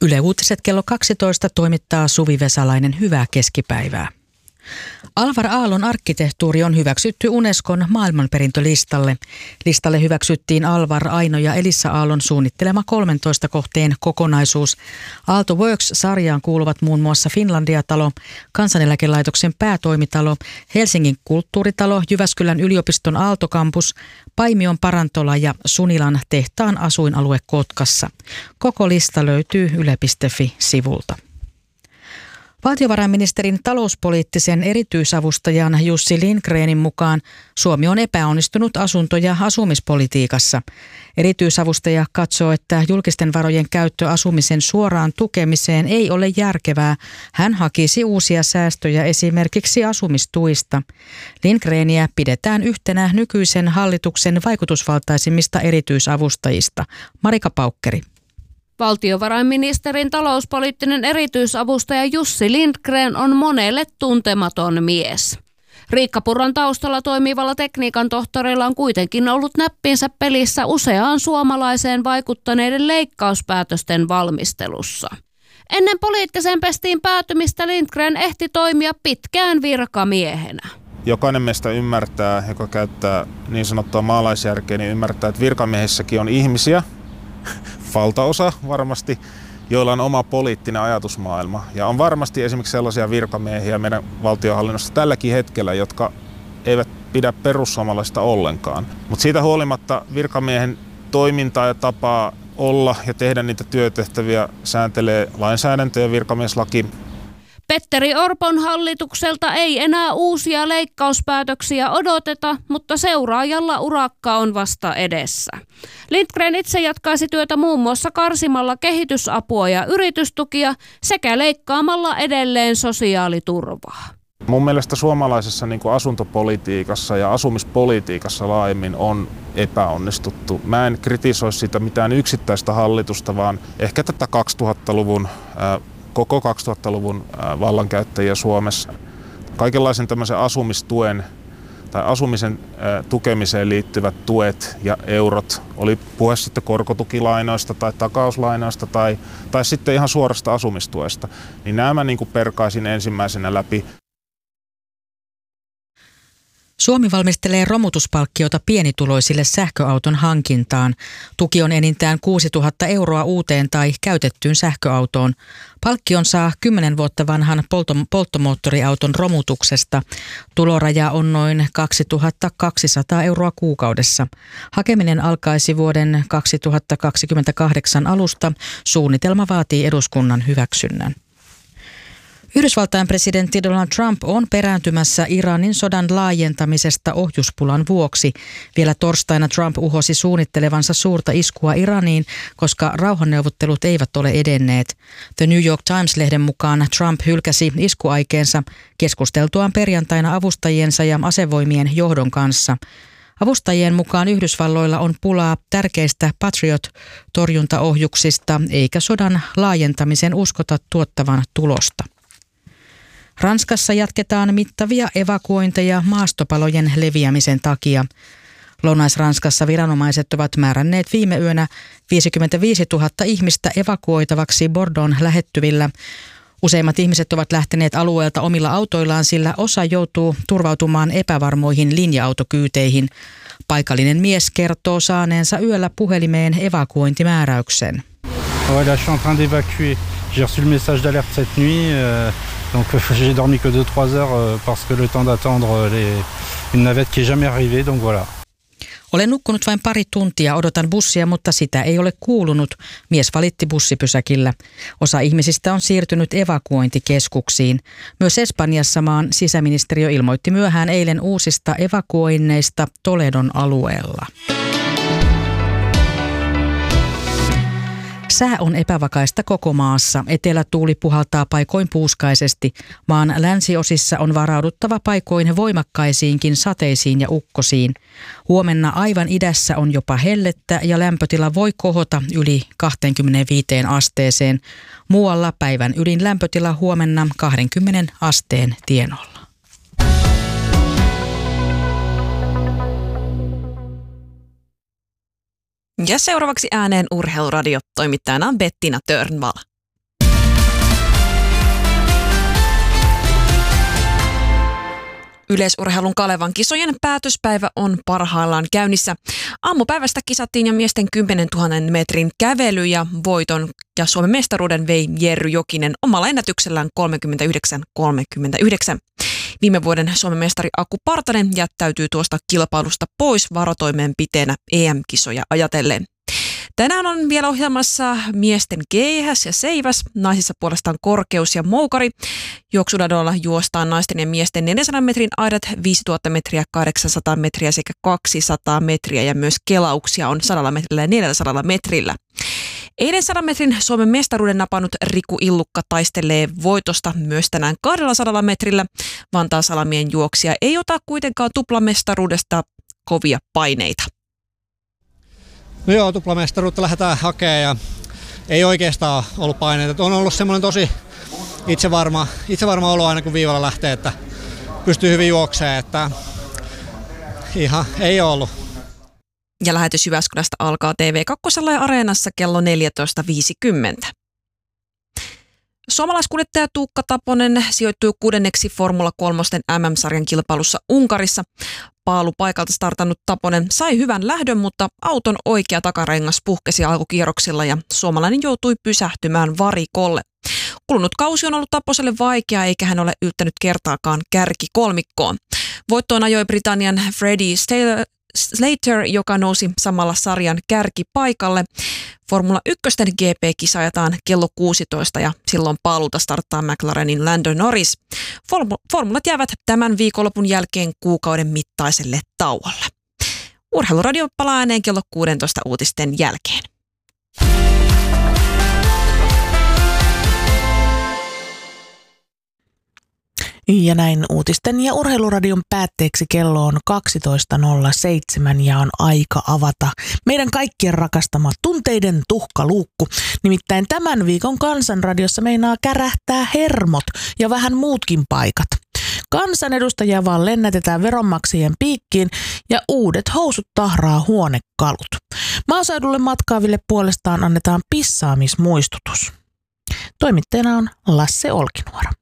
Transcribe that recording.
Yle Uutiset kello 12 toimittaa Suvi Vesalainen. Hyvää keskipäivää. Alvar Aallon arkkitehtuuri on hyväksytty Unescon maailmanperintölistalle. Listalle hyväksyttiin Alvar, Aino ja Elissa Aallon suunnittelema 13 kohteen kokonaisuus. Aalto Works-sarjaan kuuluvat muun muassa Finlandia-talo, Kansaneläkelaitoksen päätoimitalo, Helsingin kulttuuritalo, Jyväskylän yliopiston Aalto-kampus, Paimion parantola ja Sunilan tehtaan asuinalue Kotkassa. Koko lista löytyy yle.fi-sivulta. Valtiovarainministerin talouspoliittisen erityisavustajan Jussi Lindgrenin mukaan Suomi on epäonnistunut asunto- ja asumispolitiikassa. Erityisavustaja katsoo, että julkisten varojen käyttö asumisen suoraan tukemiseen ei ole järkevää. Hän hakisi uusia säästöjä esimerkiksi asumistuista. Lindgreniä pidetään yhtenä nykyisen hallituksen vaikutusvaltaisimmista erityisavustajista. Marika Paukkeri. Valtiovarainministerin talouspoliittinen erityisavustaja Jussi Lindgren on monelle tuntematon mies. Riikka Purran taustalla toimivalla tekniikan tohtorilla on kuitenkin ollut näppinsä pelissä useaan suomalaiseen vaikuttaneiden leikkauspäätösten valmistelussa. Ennen poliittiseen pestiin päätymistä Lindgren ehti toimia pitkään virkamiehenä. Jokainen meistä ymmärtää, joka käyttää niin sanottua maalaisjärkeä, niin ymmärtää, että virkamiehissäkin on ihmisiä, valtaosa varmasti, joilla on oma poliittinen ajatusmaailma. Ja on varmasti esimerkiksi sellaisia virkamiehiä meidän valtionhallinnossa tälläkin hetkellä, jotka eivät pidä perussuomalaista ollenkaan. Mutta siitä huolimatta virkamiehen toimintaa ja tapaa olla ja tehdä niitä työtehtäviä sääntelee lainsäädäntö ja virkamieslaki. Petteri Orpon hallitukselta ei enää uusia leikkauspäätöksiä odoteta, mutta seuraajalla urakka on vasta edessä. Lindgren itse jatkaisi työtä muun muassa karsimalla kehitysapua ja yritystukia sekä leikkaamalla edelleen sosiaaliturvaa. Mun mielestä suomalaisessa asuntopolitiikassa ja asumispolitiikassa laajemmin on epäonnistuttu. Mä en kritisoi sitä mitään yksittäistä hallitusta, vaan ehkä tätä 2000-luvun koko 2000-luvun vallankäyttäjiä Suomessa. Kaikenlaisen tämmöisen asumistuen tai asumisen tukemiseen liittyvät tuet ja eurot, oli puhe sitten korkotukilainoista tai takauslainoista tai sitten ihan suorasta asumistuesta, niin nämä perkaisin ensimmäisenä läpi. Suomi valmistelee romutuspalkkiota pienituloisille sähköauton hankintaan. Tuki on enintään 6 000 euroa uuteen tai käytettyyn sähköautoon. Palkkion saa 10 vuotta vanhan polttomoottoriauton romutuksesta. Tuloraja on noin 2 200 euroa kuukaudessa. Hakeminen alkaisi vuoden 2028 alusta. Suunnitelma vaatii eduskunnan hyväksynnän. Yhdysvaltain presidentti Donald Trump on perääntymässä Iranin sodan laajentamisesta ohjuspulan vuoksi. Vielä torstaina Trump uhosi suunnittelevansa suurta iskua Iraniin, koska rauhanneuvottelut eivät ole edenneet. The New York Times-lehden mukaan Trump hylkäsi iskuaikeensa keskusteltuaan perjantaina avustajiensa ja asevoimien johdon kanssa. Avustajien mukaan Yhdysvalloilla on pulaa tärkeistä Patriot-torjuntaohjuksista, eikä sodan laajentamisen uskota tuottavan tulosta. Ranskassa jatketaan mittavia evakuointeja maastopalojen leviämisen takia. Lounais-Ranskassa viranomaiset ovat määränneet viime yönä 55 000 ihmistä evakuoitavaksi Bordeaux'n lähettyvillä. Useimmat ihmiset ovat lähteneet alueelta omilla autoillaan, sillä osa joutuu turvautumaan epävarmoihin linja-autokyyteihin. Paikallinen mies kertoo saaneensa yöllä puhelimeen evakuointimääräyksen. Ouais, là, je suis en train d'évacuer. J'ai reçu le message d'alerte cette nuit, donc j'ai dormi que 2-3 heures parce que le temps d'attendre une navette qui est jamais arrivée, donc voilà. Olen nukkunut vain pari tuntia, odotan bussia, mutta sitä ei ole kuulunut. Mies valitti bussipysäkillä. Osa ihmisistä on siirtynyt evakuointikeskuksiin. Myös Espanjassa maan sisäministeriö ilmoitti myöhään eilen uusista evakuoinneista Toledon alueella. Sää on epävakaista koko maassa. Etelätuuli puhaltaa paikoin puuskaisesti. Maan länsiosissa on varauduttava paikoin voimakkaisiinkin sateisiin ja ukkosiin. Huomenna aivan idässä on jopa hellettä ja lämpötila voi kohota yli 25 asteeseen. Muualla päivän ylin lämpötila huomenna 20 asteen tienoilla. Ja seuraavaksi ääneen Urheiluradio. Toimittajana on Bettina Törnvall. Yleisurheilun Kalevan kisojen päätöspäivä on parhaillaan käynnissä. Aamupäivästä kisattiin jo miesten 10 000 metrin kävely ja voiton ja Suomen mestaruuden vei Jerry Jokinen omalla ennätyksellään 39.39. Viime vuoden Suomen mestari Aku Partanen jättäytyy tuosta kilpailusta pois varotoimenpiteenä EM-kisoja ajatellen. Tänään on vielä ohjelmassa miesten keihäs ja seiväs, naisissa puolestaan korkeus ja moukari. Juoksuradoilla juostaan naisten ja miesten 400 metrin aidat, 5000 metriä, 800 metriä sekä 200 metriä ja myös kelauksia on 100 metrillä ja 400 metrillä. Eilen 100 metrin Suomen mestaruuden napannut Riku Illukka taistelee voitosta myös tänään 200 metrillä. Vantaan Salamien juoksija ei ota kuitenkaan tuplamestaruudesta kovia paineita. No joo, tuplamestaruutta lähdetään hakemaan ja ei oikeastaan ollut paineita. On ollut semmoinen tosi itsevarma olo aina kun viivalla lähtee, että pystyy hyvin juoksemaan, että ihan ei ollut. Ja lähetys Jyväskylästä alkaa TV2 ja Areenassa kello 14.50. Suomalaiskuljettaja Tuukka Taponen sijoittui 6. Formula 3 MM-sarjan kilpailussa Unkarissa. Paalupaikalta startannut Taponen sai hyvän lähdön, mutta auton oikea takarengas puhkesi alkukierroksilla ja suomalainen joutui pysähtymään varikolle. Kulunut kausi on ollut Taposelle vaikea, eikä hän ole yltänyt kertaakaan kärkikolmikkoon. Voittoon ajoi Britannian Freddie Slater, joka nousi samalla sarjan kärkipaikalle. Formula 1 GP-kisa ajetaan kello 16 ja silloin paalulta starttaa McLarenin Lando Norris. Formulat jäävät tämän viikonlopun jälkeen kuukauden mittaiselle tauolle. Urheiluradio palaa ääneen kello 16 uutisten jälkeen. Ja näin uutisten ja urheiluradion päätteeksi kello on 12.07 ja on aika avata meidän kaikkien rakastama tunteiden tuhkaluukku. Nimittäin tämän viikon Kansanradiossa meinaa kärähtää hermot ja vähän muutkin paikat. Kansanedustajia vaan lennätetään veronmaksajien piikkiin ja uudet housut tahraa huonekalut. Maaseudulle matkaaville puolestaan annetaan pissaamismuistutus. Toimittajana on Lasse Olkinuora.